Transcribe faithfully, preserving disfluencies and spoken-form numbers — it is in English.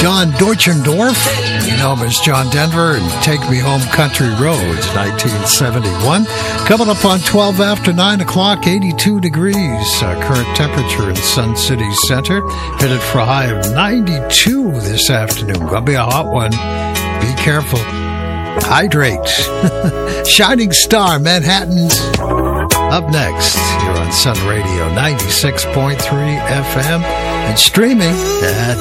John Deutschendorf, you know him as John Denver, and Take Me Home Country Roads, nineteen seventy-one. Coming up on twelve after nine o'clock, eighty-two degrees. Uh, current temperature in Sun City Center. Headed for a high of ninety-two this afternoon. Gonna be a hot one. Be careful. Hydrate. Shining Star, Manhattan's up next here on Sun Radio ninety-six point three F M and streaming at